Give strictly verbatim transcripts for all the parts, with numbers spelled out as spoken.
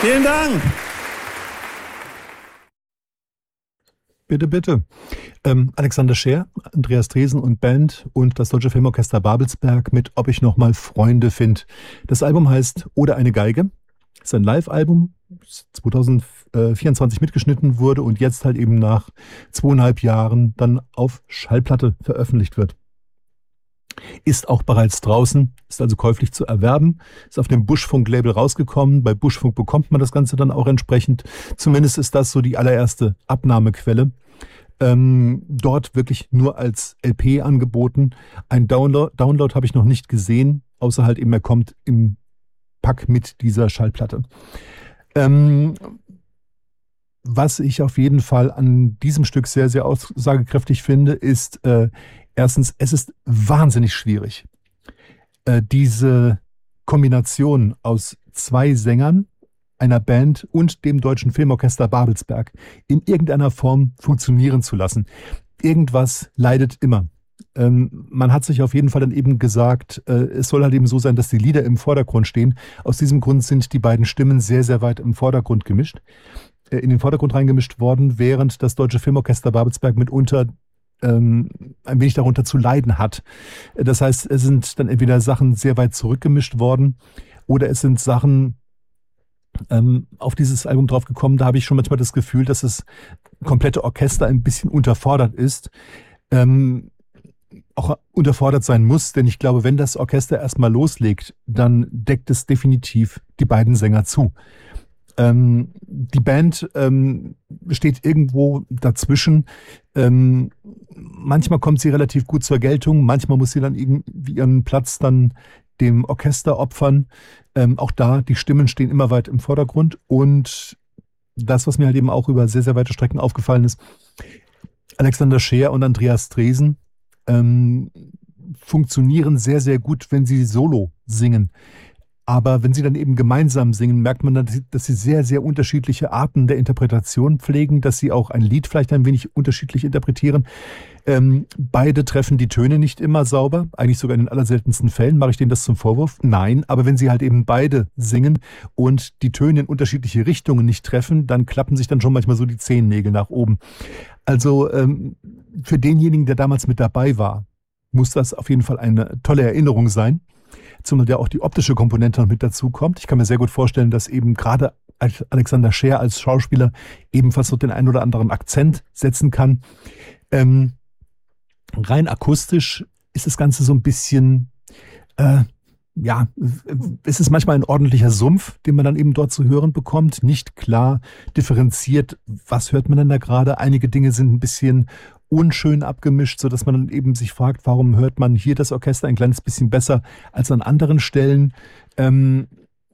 Vielen Dank. Bitte, bitte. Ähm, Alexander Scheer, Andreas Dresen und Band und das Deutsche Filmorchester Babelsberg mit Ob ich noch mal Freunde find. Das Album heißt Oder eine Geige. Das ist ein Live-Album, das zwanzig vierundzwanzig mitgeschnitten wurde und jetzt halt eben nach zweieinhalb Jahren dann auf Schallplatte veröffentlicht wird. Ist auch bereits draußen, ist also käuflich zu erwerben, ist auf dem Buschfunk-Label rausgekommen. Bei Buschfunk bekommt man das Ganze dann auch entsprechend. Zumindest ist das so die allererste Abnahmequelle. Ähm, dort wirklich nur als L P angeboten. Ein Download, Download habe ich noch nicht gesehen, außer halt eben, er kommt im Pack mit dieser Schallplatte. Ähm, was ich auf jeden Fall an diesem Stück sehr, sehr aussagekräftig finde, ist äh, erstens, es ist wahnsinnig schwierig, äh, diese Kombination aus zwei Sängern, einer Band und dem Deutschen Filmorchester Babelsberg in irgendeiner Form funktionieren zu lassen. Irgendwas leidet immer. Ähm, man hat sich auf jeden Fall dann eben gesagt, äh, es soll halt eben so sein, dass die Lieder im Vordergrund stehen. Aus diesem Grund sind die beiden Stimmen sehr, sehr weit im Vordergrund gemischt, äh, in den Vordergrund reingemischt worden, während das Deutsche Filmorchester Babelsberg mitunter ähm, ein wenig darunter zu leiden hat. Das heißt, es sind dann entweder Sachen sehr weit zurückgemischt worden oder es sind Sachen ähm, auf dieses Album drauf gekommen. Da habe ich schon manchmal das Gefühl, dass das komplette Orchester ein bisschen unterfordert ist. Ähm, auch unterfordert sein muss, denn ich glaube, wenn das Orchester erstmal loslegt, dann deckt es definitiv die beiden Sänger zu. Ähm, die Band ähm, steht irgendwo dazwischen. Ähm, manchmal kommt sie relativ gut zur Geltung, manchmal muss sie dann irgendwie ihren Platz dann dem Orchester opfern. Ähm, auch da, die Stimmen stehen immer weit im Vordergrund und das, was mir halt eben auch über sehr, sehr weite Strecken aufgefallen ist, Alexander Scheer und Andreas Dresen ähm, funktionieren sehr, sehr gut, wenn sie solo singen. Aber wenn sie dann eben gemeinsam singen, merkt man dann, dass sie sehr, sehr unterschiedliche Arten der Interpretation pflegen, dass sie auch ein Lied vielleicht ein wenig unterschiedlich interpretieren. Ähm, beide treffen die Töne nicht immer sauber, eigentlich sogar in den allerseltensten Fällen. Mache ich denen das zum Vorwurf? Nein, aber wenn sie halt eben beide singen und die Töne in unterschiedliche Richtungen nicht treffen, dann klappen sich dann schon manchmal so die Zehennägel nach oben. Also ähm, für denjenigen, der damals mit dabei war, muss das auf jeden Fall eine tolle Erinnerung sein. Zumal ja auch die optische Komponente noch mit dazu kommt. Ich kann mir sehr gut vorstellen, dass eben gerade Alexander Scheer als Schauspieler ebenfalls so den einen oder anderen Akzent setzen kann. Ähm, rein akustisch ist das Ganze so ein bisschen, äh, ja, es ist manchmal ein ordentlicher Sumpf, den man dann eben dort zu hören bekommt. Nicht klar differenziert, was hört man denn da gerade. Einige Dinge sind ein bisschen unschön abgemischt, sodass man dann eben sich fragt, warum hört man hier das Orchester ein kleines bisschen besser als an anderen Stellen. Ähm,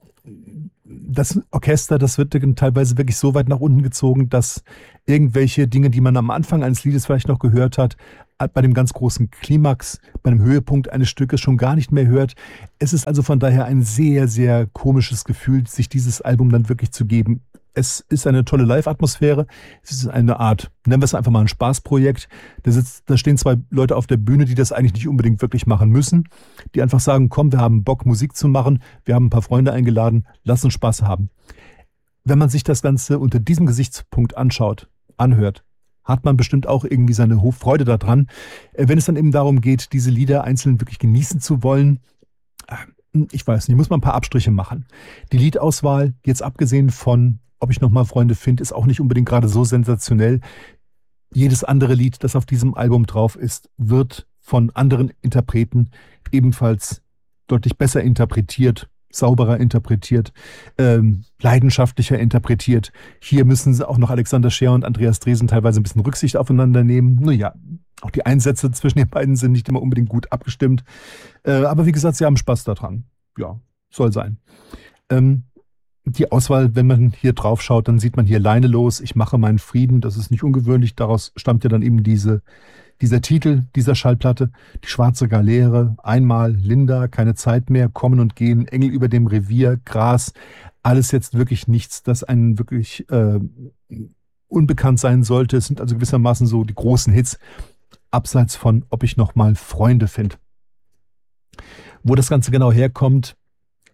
das Orchester, das wird teilweise wirklich so weit nach unten gezogen, dass irgendwelche Dinge, die man am Anfang eines Liedes vielleicht noch gehört hat, bei dem ganz großen Klimax, bei dem Höhepunkt eines Stückes schon gar nicht mehr hört. Es ist also von daher ein sehr, sehr komisches Gefühl, sich dieses Album dann wirklich zu geben. Es ist eine tolle Live-Atmosphäre. Es ist eine Art, nennen wir es einfach mal ein Spaßprojekt. Da, sitzt, da stehen zwei Leute auf der Bühne, die das eigentlich nicht unbedingt wirklich machen müssen. Die einfach sagen, komm, wir haben Bock, Musik zu machen. Wir haben ein paar Freunde eingeladen. Lass uns Spaß haben. Wenn man sich das Ganze unter diesem Gesichtspunkt anschaut, anhört, hat man bestimmt auch irgendwie seine Freude daran. Wenn es dann eben darum geht, diese Lieder einzeln wirklich genießen zu wollen, ich weiß nicht, muss man ein paar Abstriche machen. Die Liedauswahl, jetzt abgesehen von Ob ich noch mal Freunde finde, ist auch nicht unbedingt gerade so sensationell. Jedes andere Lied, das auf diesem Album drauf ist, wird von anderen Interpreten ebenfalls deutlich besser interpretiert, sauberer interpretiert, ähm, leidenschaftlicher interpretiert. Hier müssen sie auch noch Alexander Scheer und Andreas Dresen teilweise ein bisschen Rücksicht aufeinander nehmen. Naja, auch die Einsätze zwischen den beiden sind nicht immer unbedingt gut abgestimmt. Äh, aber wie gesagt, sie haben Spaß daran. Ja, soll sein. Ähm, Die Auswahl, wenn man hier drauf schaut, dann sieht man hier Leine los, ich mache meinen Frieden. Das ist nicht ungewöhnlich. Daraus stammt ja dann eben diese, dieser Titel dieser Schallplatte. Die schwarze Galeere, einmal, Linda, keine Zeit mehr, kommen und gehen, Engel über dem Revier, Gras. Alles jetzt wirklich nichts, das einen wirklich äh, unbekannt sein sollte. Es sind also gewissermaßen so die großen Hits, abseits von Ob ich noch mal Freunde finde. Wo das Ganze genau herkommt,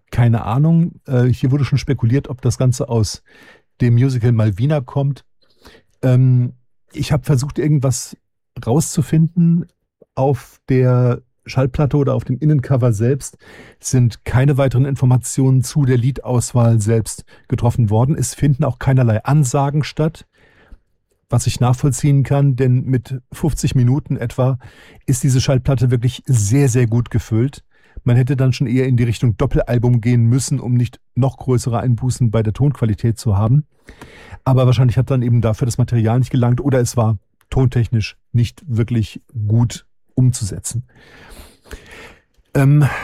keine Ahnung. Äh, hier wurde schon spekuliert, ob das Ganze aus dem Musical Malvina kommt. Ähm, ich habe versucht, irgendwas rauszufinden. Auf der Schallplatte oder auf dem Innencover selbst sind keine weiteren Informationen zu der Liedauswahl selbst getroffen worden. Es finden auch keinerlei Ansagen statt, was ich nachvollziehen kann, denn mit fünfzig Minuten etwa ist diese Schallplatte wirklich sehr, sehr gut gefüllt. Man hätte dann schon eher in die Richtung Doppelalbum gehen müssen, um nicht noch größere Einbußen bei der Tonqualität zu haben. Aber wahrscheinlich hat dann eben dafür das Material nicht gelangt oder es war tontechnisch nicht wirklich gut umzusetzen. Ähm,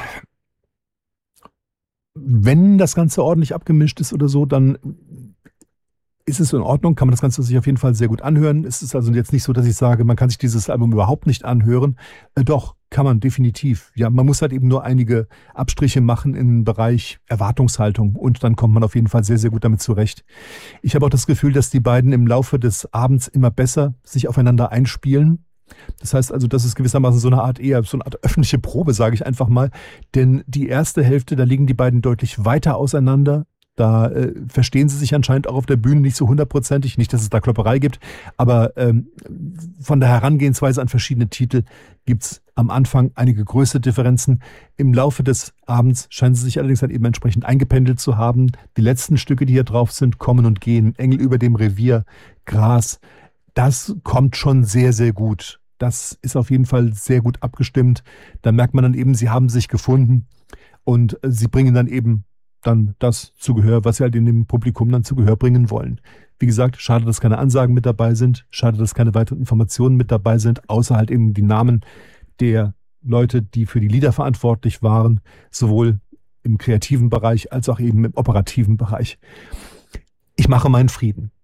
wenn das Ganze ordentlich abgemischt ist oder so, dann ist es in Ordnung, kann man das Ganze sich auf jeden Fall sehr gut anhören. Es ist also jetzt nicht so, dass ich sage, man kann sich dieses Album überhaupt nicht anhören. Äh, doch, kann man definitiv. Ja, man muss halt eben nur einige Abstriche machen im Bereich Erwartungshaltung und dann kommt man auf jeden Fall sehr, sehr gut damit zurecht. Ich habe auch das Gefühl, dass die beiden im Laufe des Abends immer besser sich aufeinander einspielen. Das heißt also, das ist gewissermaßen so eine Art eher so eine Art öffentliche Probe, sage ich einfach mal. Denn die erste Hälfte, da liegen die beiden deutlich weiter auseinander. Da äh, verstehen sie sich anscheinend auch auf der Bühne nicht so hundertprozentig. Nicht, dass es da Klopperei gibt, aber ähm, von der Herangehensweise an verschiedene Titel gibt es am Anfang einige größere Differenzen. Im Laufe des Abends scheinen sie sich allerdings halt eben entsprechend eingependelt zu haben. Die letzten Stücke, die hier drauf sind, Kommen und Gehen, Engel über dem Revier, Gras, das kommt schon sehr, sehr gut. Das ist auf jeden Fall sehr gut abgestimmt. Da merkt man dann eben, sie haben sich gefunden und sie bringen dann eben dann das zu Gehör, was sie halt in dem Publikum dann zu Gehör bringen wollen. Wie gesagt, schade, dass keine Ansagen mit dabei sind, schade, dass keine weiteren Informationen mit dabei sind, außer halt eben die Namen der Leute, die für die Lieder verantwortlich waren, sowohl im kreativen Bereich als auch eben im operativen Bereich. Ich mache meinen Frieden.